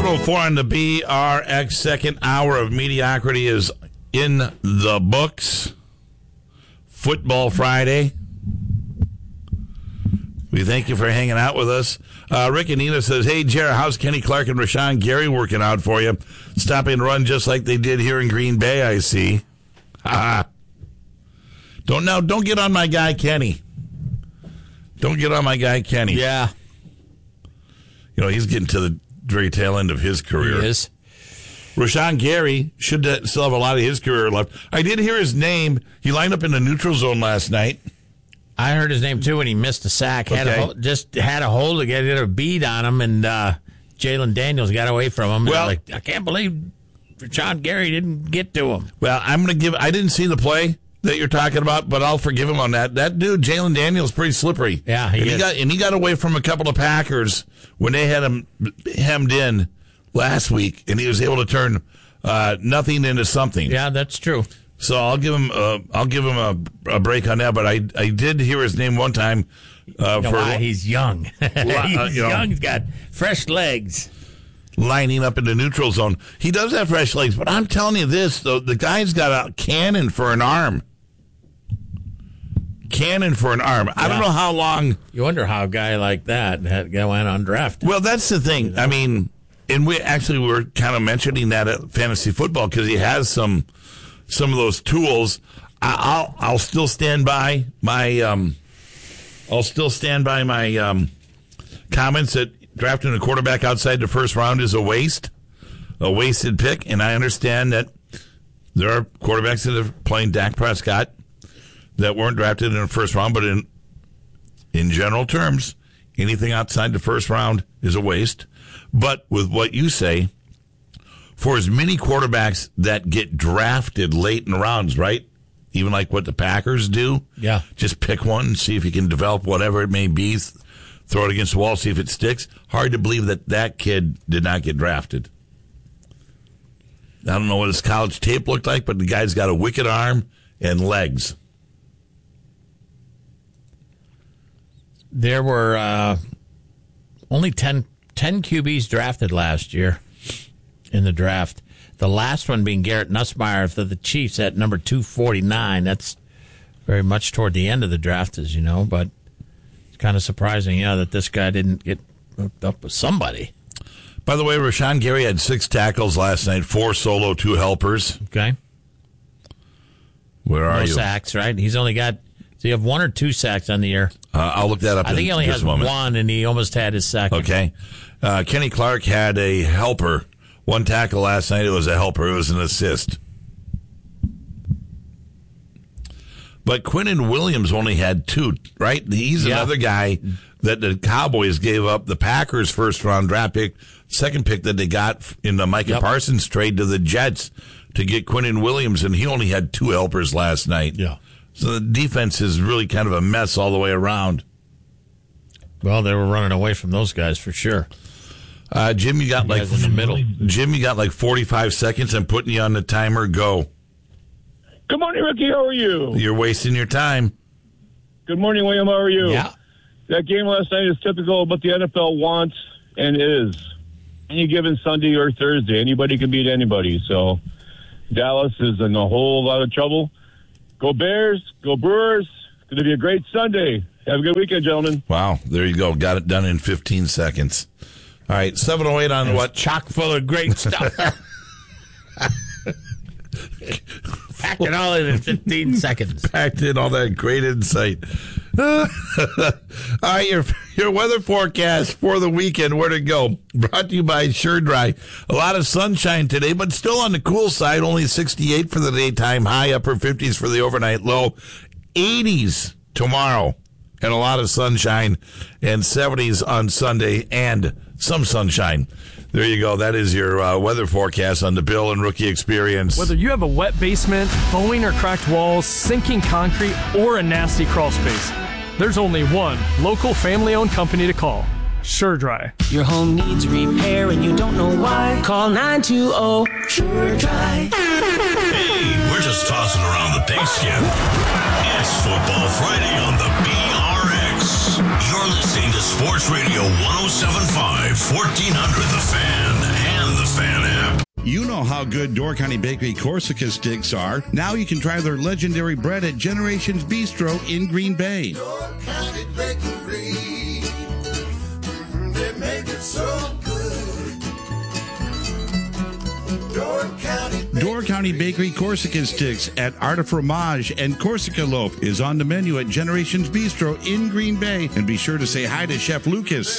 7:04 on the BRX. Second hour of mediocrity is in the books. Football Friday. We thank you for hanging out with us. Rick Anita says, hey, Jared, how's Kenny Clark and Rashawn Gary working out for you? Stopping and run just like they did here in Green Bay, I see. Don't get on my guy, Kenny. Don't get on my guy, Kenny. Yeah. You know, he's getting to the very tail end of his career. He is. Rashawn Gary should still have a lot of his career left. I did hear his name. He lined up in the neutral zone last night. I heard his name, too, when he missed a sack. Had a hold to get a bead on him, and Jalen Daniels got away from him. Well, I can't believe Rashawn Gary didn't get to him. Well, I didn't see the play that you're talking about, but I'll forgive him on that. That dude, Jalen Daniels, pretty slippery. Yeah, he got away from a couple of Packers when they had him hemmed in last week, and he was able to turn nothing into something. Yeah, that's true. So I'll give him a break on that. But I did hear his name one time. He's young. He's young. He's got fresh legs. Lining up in the neutral zone. He does have fresh legs, but I'm telling you this, though, the guy's got a cannon for an arm. I don't know how long. You wonder how a guy like that went undrafted. Well, that's the thing. You know? I mean, and we were kind of mentioning that at fantasy football because he has some of those tools. I'll still stand by my comments that drafting a quarterback outside the first round is a wasted pick, and I understand that there are quarterbacks that are playing Dak Prescott that weren't drafted in the first round, but in general terms, anything outside the first round is a waste. But with what you say, for as many quarterbacks that get drafted late in the rounds, right? Even like what the Packers do. Yeah. Just pick one and see if you can develop whatever it may be. Throw it against the wall, see if it sticks. Hard to believe that kid did not get drafted. I don't know what his college tape looked like, but the guy's got a wicked arm and legs. There were only 10 QBs drafted last year in the draft. The last one being Garrett Nussmeier for the Chiefs at number 249. That's very much toward the end of the draft, as you know, but it's kind of surprising, that this guy didn't get hooked up with somebody. By the way, Rashawn Gary had 6 tackles last night, 4 solo, 2 helpers. Okay. Where are you? No sacks, right? He's only got, so you have 1 or 2 sacks on the year? I'll look that up. I think he only has moment. 1, and he almost had his second. Okay. Kenny Clark had a helper. 1 tackle last night. It was a helper. It was an assist. But Quinnen Williams only had 2, right? He's another guy that the Cowboys gave up the Packers' first-round draft pick, second pick that they got in the Micah Parsons trade to the Jets to get Quinnen Williams, and he only had 2 helpers last night. Yeah. So the defense is really kind of a mess all the way around. Well, they were running away from those guys for sure. Jim, you got in the middle. Jim, you got like 45 seconds. I'm putting you on the timer. Go. Good morning, Ricky. How are you? You're wasting your time. Good morning, William. How are you? Yeah. That game last night is typical of what the NFL wants and is. Any given Sunday or Thursday, anybody can beat anybody. So Dallas is in a whole lot of trouble. Go Bears. Go Brewers. It's going to be a great Sunday. Have a good weekend, gentlemen. Wow. There you go. Got it done in 15 seconds. All right, 7:08 on what? Chock full of great stuff. Packed it all in 15 seconds. Packed in all that great insight. All right, your weather forecast for the weekend, where to go? Brought to you by Sure Dry. A lot of sunshine today, but still on the cool side. Only 68 for the daytime high, upper 50s for the overnight low. 80s tomorrow, and a lot of sunshine, and 70s on Sunday, and some sunshine. There you go. That is your weather forecast on the Bill and Rookie Experience. Whether you have a wet basement, bowing or cracked walls, sinking concrete, or a nasty crawl space, there's only one local family-owned company to call. Sure Dry. Your home needs repair and you don't know why. Call 920 Sure Dry. Hey, we're just tossing around the pigskin. It's Football Friday on the BRX. You're listening to Sports Radio 107.5, 1400 The Fan, know how good Door County Bakery Corsica sticks are. Now you can try their legendary bread at Generations Bistro in Green Bay. Door County Bakery, they make it so good. Door County Bakery Corsica sticks at Art of Fromage and Corsica Loaf is on the menu at Generations Bistro in Green Bay. And be sure to say hi to Chef Lucas.